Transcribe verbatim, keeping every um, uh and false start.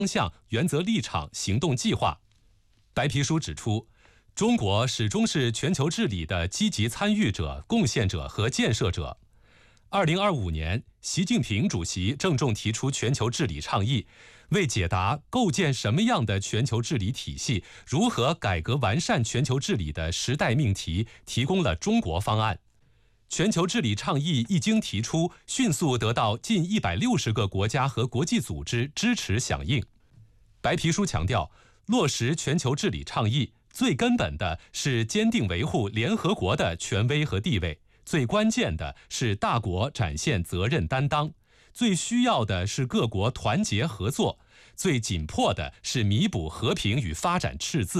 方向、原则立场、行动计划。白皮书指出，中国始终是全球治理的积极参与者、贡献者和建设者。二零二五年，习近平主席郑重提出全球治理倡议，为解答构建什么样的全球治理体系、如何改革完善全球治理的时代命题，提供了中国方案。全球治理倡议一经提出，迅速得到近一百六十个国家和国际组织支持响应。白皮书强调，落实全球治理倡议，最根本的是坚定维护联合国的权威和地位。最关键的是大国展现责任担当，最需要的是各国团结合作，最紧迫的是弥补和平与发展赤字。